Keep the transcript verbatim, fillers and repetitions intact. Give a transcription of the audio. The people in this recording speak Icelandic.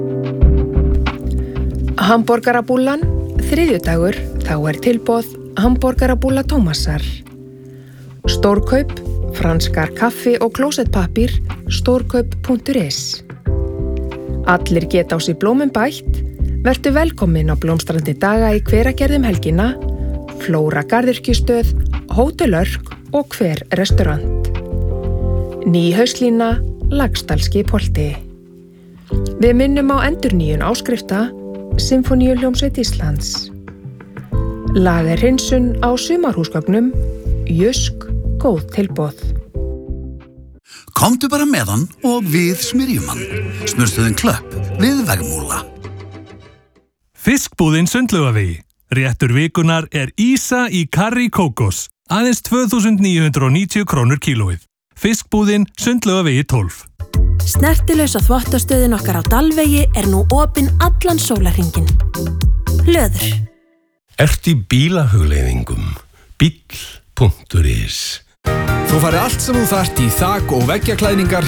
Hamborgarabúllan, þriðjudagur, þá er tilboð hamborgarabúlla Tómasar. Stórkaup, franskar kaffi og klósettpappír, stórkaup punktur is. Allir geta á sig blómum bætt, vertu velkomin á blómstrandi daga í Hveragerði um helgina, Flóra garðyrkjustöð, Hótel Örk og Hver restaurant. Ný hauslína, Laxdalskip Holti. Við minnum á endurnýjun áskrifta, Sinfoníuhljómsveit Íslands. Lager hreinsun á sumarhúsgögnum, Jusk, góð tilboð. Komdu bara með hann og við smyrjum hann. Smurstuðin Klöpp við Vegmúla. Fiskbúðin Sundlaugavegi. Réttur vikunar er ýsa í karrí kókos. Aðeins tvö þúsund níu hundruð níutíu krónur kílóið. Fiskbúðin Sundlaugavegi tólf. Snertilausa þvottastöðin okkar á Dalvegi er nú opin allan sólarhringinn. Löður. Ert í bílahugleiðingum. Bíll punktur is. Þú færði allt sem þú þarft í þak- og veggjaklæðningar